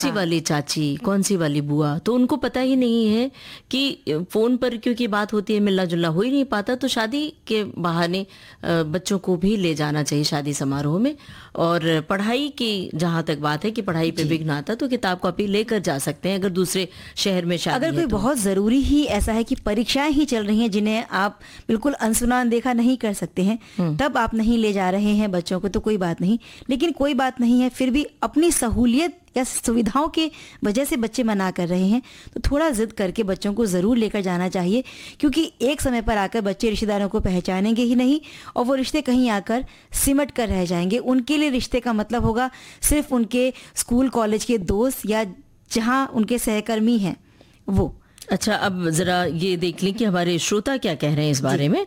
सी वाली चाची, कौन सी वाली बुआ, तो उनको पता ही नहीं है कि फोन पर क्योंकि बात होती है, मिलना जुलना हो ही नहीं पाता। तो शादी के बहाने बच्चों को भी ले जाना चाहिए शादी समारोह में। और पढ़ाई की जहाँ तक बात है कि पढ़ाई पे विघ्न आता तो किताब कॉपी लेकर जा सकते हैं अगर दूसरे शहर में शादी अगर कोई है तो। बहुत ज़रूरी ही ऐसा है कि परीक्षाएं ही चल रही हैं जिन्हें आप बिल्कुल अनसुना अनदेखा नहीं कर सकते हैं, तब आप नहीं ले जा रहे हैं बच्चों को तो कोई बात नहीं। लेकिन कोई बात नहीं है, फिर भी अपनी सहूलियत या सुविधाओं के वजह से बच्चे मना कर रहे हैं तो थोड़ा जिद करके बच्चों को ज़रूर लेकर जाना चाहिए, क्योंकि एक समय पर आकर बच्चे रिश्तेदारों को पहचानेंगे ही नहीं और वो रिश्ते कहीं आकर सिमट कर रह जाएंगे। उनके लिए रिश्ते का मतलब होगा सिर्फ उनके स्कूल कॉलेज के दोस्त या जहां उनके सहकर्मी हैं वो। अच्छा, अब जरा ये देख लें कि हमारे श्रोता क्या कह रहे हैं इस बारे में।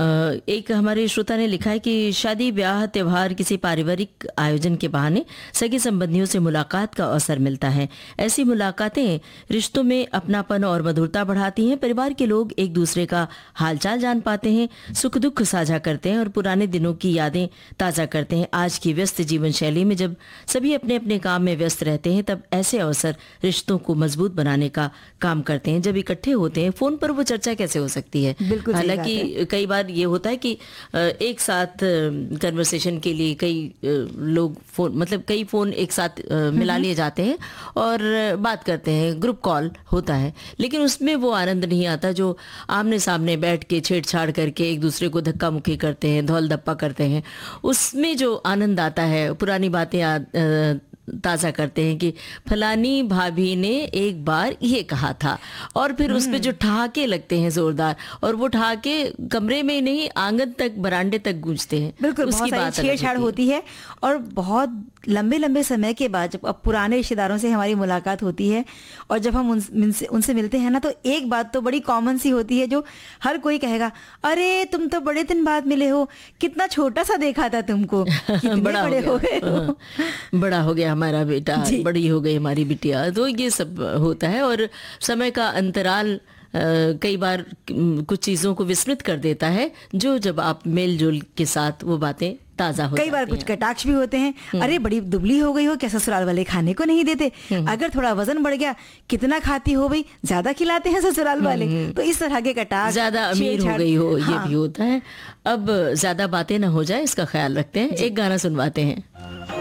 एक हमारे श्रोता ने लिखा है कि शादी, ब्याह, त्योहार, किसी पारिवारिक आयोजन के बहाने सगे संबंधियों से मुलाकात का अवसर मिलता है। ऐसी मुलाकातें रिश्तों में अपनापन और मधुरता बढ़ाती हैं। परिवार के लोग एक दूसरे का हालचाल जान पाते हैं, सुख दुख साझा करते हैं और पुराने दिनों की यादें ताज़ा करते हैं। आज की व्यस्त जीवन शैली में जब सभी अपने अपने काम में व्यस्त रहते हैं, तब ऐसे अवसर रिश्तों को मजबूत बनाने का काम करते हैं। जब इकट्ठे होते हैं, फोन पर वो चर्चा कैसे हो सकती है? बिल्कुल, हालांकि कई बार ये होता है कि एक साथ कन्वर्सेशन के लिए कई लोग फोन, मतलब कई फोन एक साथ मिला लिए जाते हैं और बात करते हैं, ग्रुप कॉल होता है, लेकिन उसमें वो आनंद नहीं आता जो आमने सामने बैठ के छेड़छाड़ करके एक दूसरे को धक्का मुक्की करते हैं, धौल धप्पा करते हैं। उसमें जो आनंद आता है, पुरानी बातें ताज़ा करते हैं कि फलानी भाभी ने एक बार ये कहा था, और फिर उस पे जो ठहाके लगते हैं जोरदार, और वो ठहाके कमरे में नहीं आंगन तक, बरांडे तक गूंजते हैं। बिल्कुल, बहुत सारी छेड़छाड़ होती है और बहुत लंबे लंबे समय के बाद जब अब पुराने रिश्तेदारों से हमारी मुलाकात होती है और जब हम उनसे मिलते हैं ना, तो एक बात तो बड़ी कॉमन सी होती है जो हर कोई कहेगा, अरे तुम तो बड़े दिन बाद मिले हो, कितना छोटा सा देखा था तुमको, कितने बड़े हो गए हो। बड़ा हो गया हमारा बेटा, बड़ी हो गई हमारी बिटिया। तो ये सब होता है और समय का अंतराल कई बार कुछ चीज़ों को विस्मृत कर देता है, जो जब आप मेल जोल के साथ वो बातें ताज़ा हो कई बार कुछ कटाक्ष भी होते हैं, अरे बड़ी दुबली हो गई हो, क्या ससुराल वाले खाने को नहीं देते, अगर थोड़ा वजन बढ़ गया, कितना खाती हो भाई, ज्यादा खिलाते हैं ससुराल वाले। तो इस तरह के कटाक्ष, ज्यादा अमीर हो गई हो, ये भी होता है। अब ज्यादा बातें ना हो जाए, इसका ख्याल रखते हैं। एक गाना सुनवाते हैं।